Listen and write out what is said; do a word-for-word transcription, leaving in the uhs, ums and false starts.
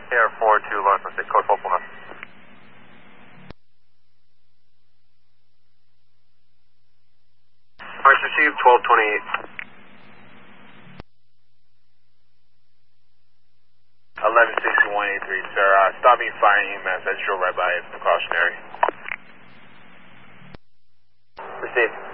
Air four two Lawrence State, code four one. Alright, received twelve twenty-eight. eleven sixty-one eighty-three, sir. Uh, stop me firing E M S. I just drove right by it. Precautionary. Received.